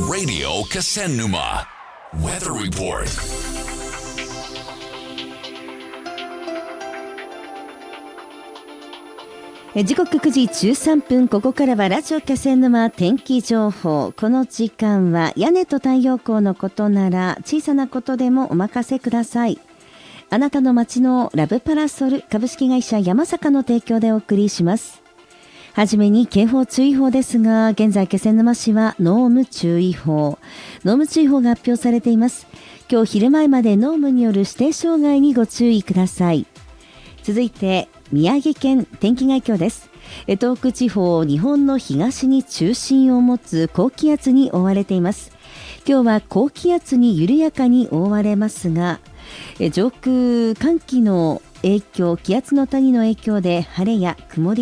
Radio Kasennuma Weather Report. 時刻9時13分、ここからはラジオ気仙沼天気情報。この時間は屋根と太陽光のことなら小さなことでもお任せください。あなたの街のラブパラソル株式会社山坂の提供でお送りします。はじめに警報注意報ですが、現在気仙沼市は濃霧注意報が発表されています。今日昼前まで濃霧による指定障害にご注意ください。続いて宮城県天気概況です。東北地方、日本の東に中心を持つ高気圧に覆われています。今日は高気圧に緩やかに覆われますが、上空寒気の影響、気圧の谷の影響で晴れや曇り